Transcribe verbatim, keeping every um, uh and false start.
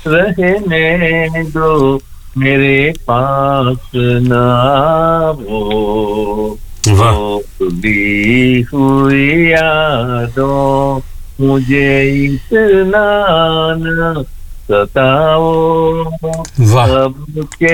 रहने दो मेरे पास ना वो वाह भी हुई यादों मुझे इतना न सताओ वाह अब के